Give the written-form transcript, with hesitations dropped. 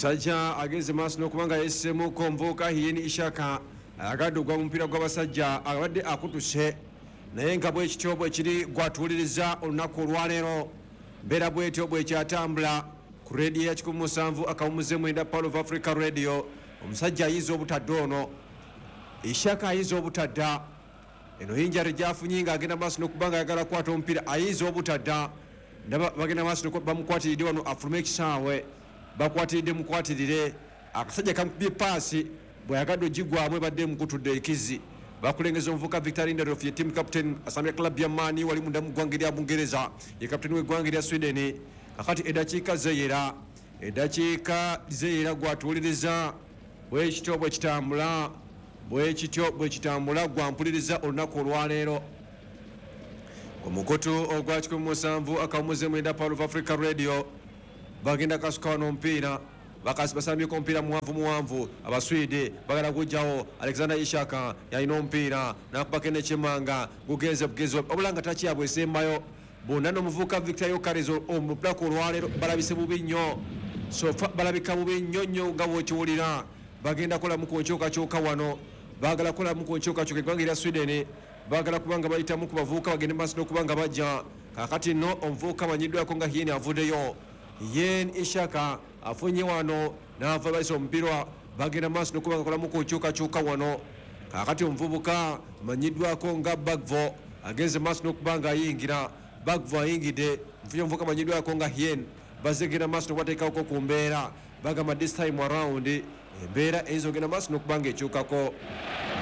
omusajja ageze maaso n'okubanga yessemu konvoka Hien Ishaka ayagadde ogwa mupiira gw'abasajja abadde akutuse naye nga bwekityo bwe kiri gwatuuliriza olunaku olwaleero mbeera bwetyo bwekyatambula ku radio ya 107.9 Power of Africa Radio. Omusajja ayinza obutadde ono Ishaka ayinza obutadda eno hinjari gyafunye nga agenda maaso n'okubanga ayagala kukwata omupiira ayinza obutadda ndaba bagenda maaso bamukwatiridde wano afulume ekisaawe bakwatiridde mukwatirire akasajja kamukubye paasi bweyagadde ogigwamu ebadde mukutudde ekizi bakulengeza omuvuka Victor Lindelof ye team captain asambya club ya Mani wali munda mu ggwanga lya Bungereza ye captain w'eggwanga lya Sweden kakati eddakiika zeyera gwatuuliriza bwekityo bwekitambula gwampuliriza olunaku olwaleero ku mukutu ogwa 107.9 Power of Africa Radio. Bagenda kasuka wano omupiira basambye omupiira muwanvu abaswede bagala gujjawo Alexander Ishaka yalina omupiira nakubako nekyemanga gugenze bugezi obulanga takyabwe esembayo bonna n'omuvubuka Victor Yokarezo omupulaku olwaleero balabise bubi nnyo balabika bubi nnyo nga bwokiwulira bagenda kolamu ku nkyukakyuka wano bagala kolamu ku nkyukakyuka eggwanga erya Sweden bagala kubanga bayitamu ku bavubuka bagende maaso n'okubanga bajja kakati nno omuvubuka amanyiddwako nga Hien avuddeyo Hien Ishaka afunye wano n'ava bayisa omupiira bagenda maaso n'okubanga kolamu ku nkyukakyuka wano kakati omuvubuka amanyiddwako nga Bagvo agenze maaso n'okubanga ayingira Bagvo ayingidde mfunye omuvubuka amanyiddwako nga Hien bazegenda maaso n'okubateekako ku mbeera bagamba this time around embeera eyinza ogenda maaso n'okubanga ekyukako.